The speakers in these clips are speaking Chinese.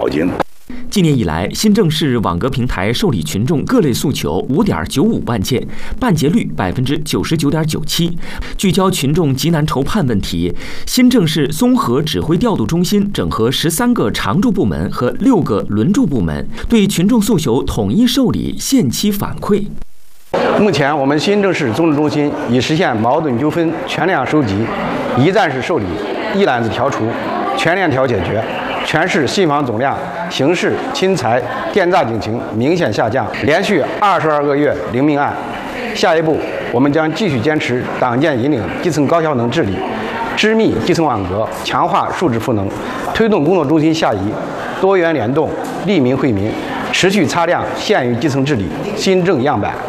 脑筋。 今年以来，新郑市网格平台受理群众各类诉求5.95万件，办结率99.97%。聚焦群众急难愁盼问题，新郑市综合指挥调度中心整合13个常驻部门和6个轮驻部门，对群众诉求统一受理，限期反馈。 目前，我们新郑市综治中心已实现矛盾纠纷全量收集、一站式受理、一揽子调除、全链条解决。全市信访总量、刑事、侵财、电诈警情明显下降，连续22个月零命案。下一步，我们将继续坚持党建引领基层高效能治理，织密基层网格，强化数字赋能，推动工作重心下移，多元联动，利民惠民，持续擦亮县域基层治理新政样板。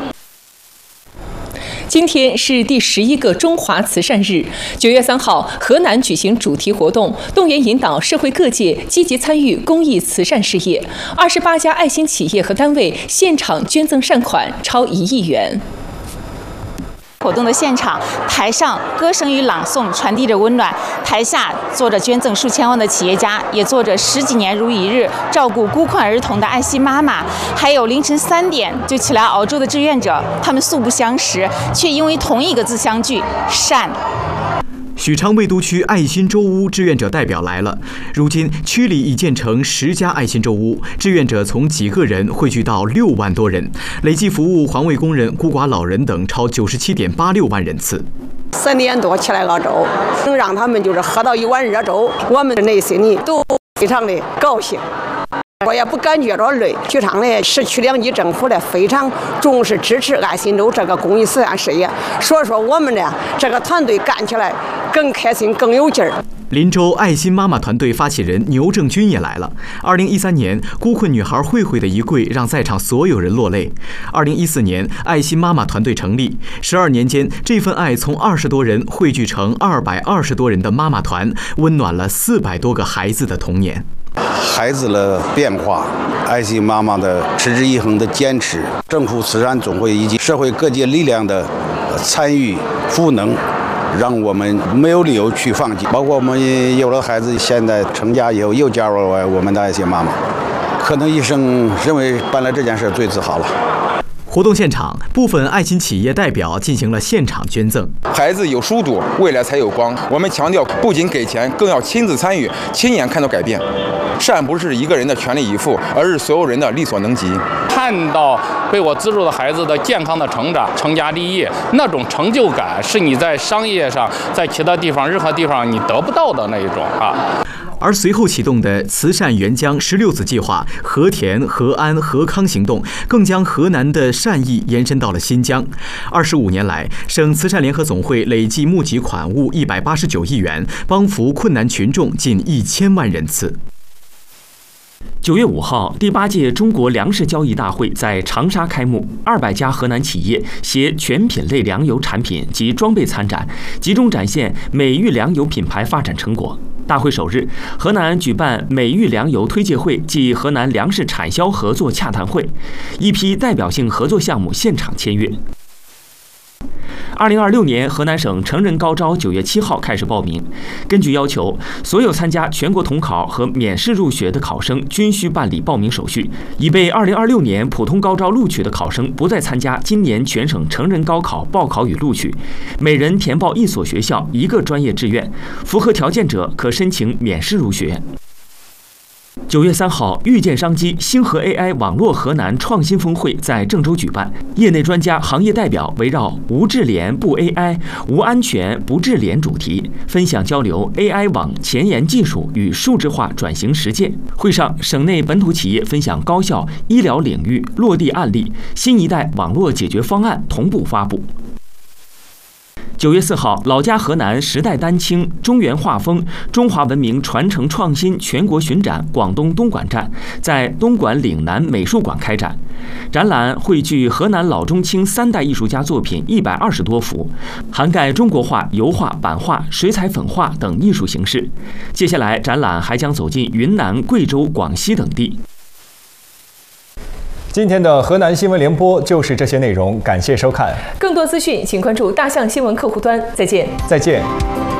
今天是第11个中华慈善日。9月3号，河南举行主题活动，动员引导社会各界积极参与公益慈善事业。28家爱心企业和单位现场捐赠善款超1亿元。 活动的现场，台上歌声与朗诵传递着温暖，台下坐着捐赠数千万的企业家，也坐着10几年如一日照顾孤困儿童的爱心妈妈，还有凌晨3点就起来熬粥的志愿者。他们素不相识，却因为同一个字相聚：善。 许昌魏都区爱心粥屋志愿者代表来了。如今区里已建成10家爱心粥屋，志愿者从几个人汇聚到6万多人，累计服务环卫工人、孤寡老人等超97.86万人次。 3点多起来熬粥，能让他们就是喝到一碗热粥，我们的内心里都非常的高兴。我也不感觉着累。许昌的市区2级政府呢非常重视支持爱心粥这个公益慈善事业，所以说我们呢这个团队干起来更开心更有劲儿。 林州爱心妈妈团队发起人牛正军也来了。2013年，孤困女孩慧慧的一跪让在场所有人落泪。2014年，爱心妈妈团队成立，12年间，这份爱从20多人汇聚成220多人的妈妈团，温暖了400多个孩子的童年。 孩子的变化，爱心妈妈的持之以恒的坚持，政府慈善总会以及社会各界力量的参与赋能，让我们没有理由去放弃。包括我们有了孩子，现在成家以后又加入了我们的爱心妈妈，可能一生认为办了这件事最自豪了。 活动现场，部分爱心企业代表进行了现场捐赠。 孩子有书读，未来才有光。我们强调，不仅给钱，更要亲自参与，亲眼看到改变。善不是一个人的全力以赴，而是所有人的力所能及。 看到被我资助的孩子的健康的成长、成家立业，那种成就感是你在商业上、在其他地方、任何地方你得不到的那一种啊。 而随后启动的慈善援疆16子计划、和田、和安、和康行动，更将河南的善意延伸到了新疆。25年来，省慈善联合总会累计募集款物189亿元，帮扶困难群众近1000万人次。 9月5号，第8届中国粮食交易大会在长沙开幕，200家河南企业携全品类粮油产品及装备参展，集中展现美玉粮油品牌发展成果。大会首日，河南举办美玉粮油推介会暨河南粮食产销合作洽谈会，一批代表性合作项目现场签约。2026年河南省成人高招9月7号开始报名。根据要求，所有参加全国统考和免试入学的考生均需办理报名手续。已被2026年普通高招录取的考生不再参加今年全省成人高考报考与录取，每人填报1所学校1个专业志愿，符合条件者可申请免试入学。9月3号，遇见商机星河 AI 网络河南创新峰会在郑州举办，业内专家、行业代表围绕无智联不 AI、无安全不智联主题，分享交流 AI 网前沿技术与数字化转型实践。会上，省内本土企业分享高校、医疗领域落地案例，新一代网络解决方案同步发布。9月4号，老家河南时代丹青中原画风中华文明传承创新全国巡展广东东莞站在东莞岭南美术馆开展，展览汇聚河南老中青3代艺术家作品120多幅，涵盖中国画、油画、版画、水彩粉画等艺术形式。接下来，展览还将走进云南、贵州、广西等地。 今天的河南新闻联播就是这些内容，感谢收看。 更多资讯请关注大象新闻客户端。再见。 再见。